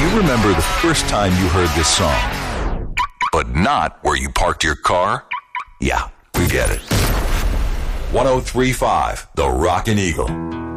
you remember the first time you heard this song, but not where you parked your car? Yeah, we get it. 103.5, The Rockin' Eagle.